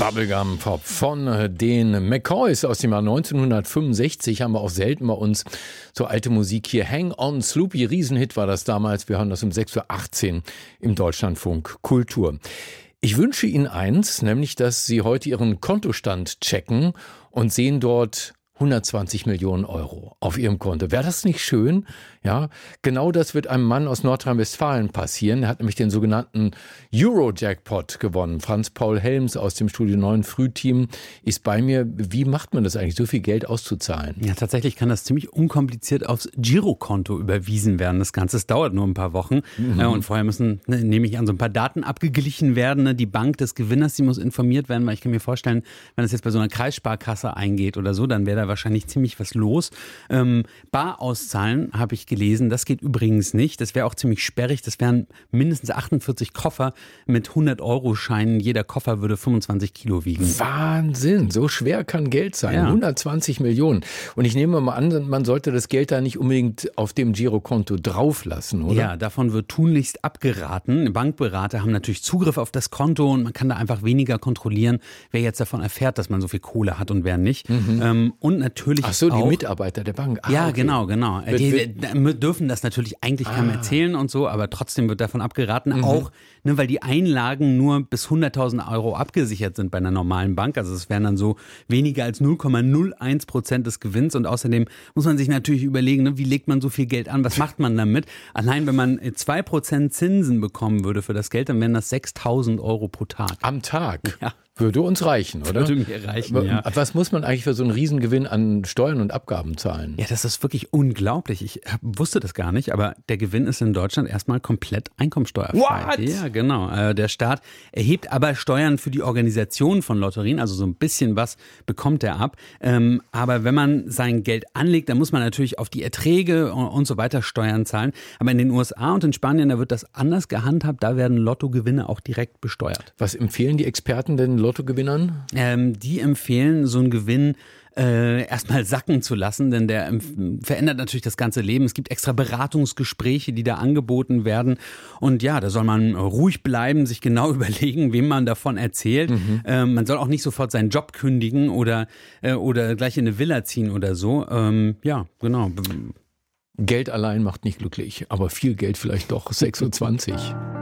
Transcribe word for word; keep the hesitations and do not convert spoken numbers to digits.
Bubblegum Pop von den McCoys aus dem Jahr neunzehnhundertfünfundsechzig. Haben wir auch selten bei uns so alte Musik hier. Hang on Sloopy, Riesenhit war das damals. Wir hören das um sechs Uhr achtzehn im Deutschlandfunk Kultur. Ich wünsche Ihnen eins, nämlich, dass Sie heute Ihren Kontostand checken und sehen dort hundertzwanzig Millionen Euro auf Ihrem Konto. Wäre das nicht schön? Ja, genau das wird einem Mann aus Nordrhein-Westfalen passieren. Er hat nämlich den sogenannten Euro-Jackpot gewonnen. Franz-Paul Helms aus dem Studio neun Frühteam ist bei mir. Wie macht man das eigentlich, so viel Geld auszuzahlen? Ja, tatsächlich kann das ziemlich unkompliziert aufs Girokonto überwiesen werden. Das Ganze das dauert nur ein paar Wochen. Mhm. Und vorher müssen, ne, nehme ich an, so ein paar Daten abgeglichen werden. Die Bank des Gewinners, die muss informiert werden, weil ich kann mir vorstellen, wenn das jetzt bei so einer Kreissparkasse eingeht oder so, dann wäre da wahrscheinlich ziemlich was los. Ähm, Bar auszahlen, habe ich gelesen, das geht übrigens nicht. Das wäre auch ziemlich sperrig. Das wären mindestens achtundvierzig Koffer mit hundert-Euro-Scheinen. Jeder Koffer würde fünfundzwanzig Kilo wiegen. Wahnsinn, so schwer kann Geld sein. Ja. hundertzwanzig Millionen. Und ich nehme mal an, man sollte das Geld da nicht unbedingt auf dem Girokonto drauflassen, oder? Ja, davon wird tunlichst abgeraten. Bankberater haben natürlich Zugriff auf das Konto und man kann da einfach weniger kontrollieren, wer jetzt davon erfährt, dass man so viel Kohle hat und wer nicht. Mhm. Ähm, und natürlich Ach so, auch, die Mitarbeiter der Bank. Ah, ja, okay. genau, genau. Wird, die, wird, die dürfen das natürlich eigentlich keinem ah. erzählen und so, aber trotzdem wird davon abgeraten, mhm. auch, ne, weil die Einlagen nur bis hunderttausend Euro abgesichert sind bei einer normalen Bank. Also es wären dann so weniger als null Komma null eins Prozent des Gewinns und außerdem muss man sich natürlich überlegen, ne, wie legt man so viel Geld an, was macht man damit? Allein wenn man zwei Prozent Zinsen bekommen würde für das Geld, dann wären das sechstausend Euro pro Tag. Am Tag? Ja. Würde uns reichen, oder? Würde mir reichen, ja. Was muss man eigentlich für so einen Riesengewinn an Steuern und Abgaben zahlen? Ja, das ist wirklich unglaublich. Ich hab, wusste das gar nicht, aber der Gewinn ist in Deutschland erstmal komplett einkommensteuerfrei. What? Ja, genau. Äh, der Staat erhebt aber Steuern für die Organisation von Lotterien, also so ein bisschen was bekommt er ab. Ähm, aber wenn man sein Geld anlegt, dann muss man natürlich auf die Erträge und, und so weiter Steuern zahlen. Aber in den U S A und in Spanien, da wird das anders gehandhabt. Da werden Lottogewinne auch direkt besteuert. Was empfehlen die Experten denn Lottogewinnern? Ähm, die empfehlen, so einen Gewinn äh, erstmal sacken zu lassen, denn der ähm, verändert natürlich das ganze Leben. Es gibt extra Beratungsgespräche, die da angeboten werden. Und ja, da soll man ruhig bleiben, sich genau überlegen, wem man davon erzählt. Mhm. Ähm, man soll auch nicht sofort seinen Job kündigen oder, äh, oder gleich in eine Villa ziehen oder so. Ähm, ja, genau. Geld allein macht nicht glücklich, aber viel Geld vielleicht doch. sechs Uhr zwanzig.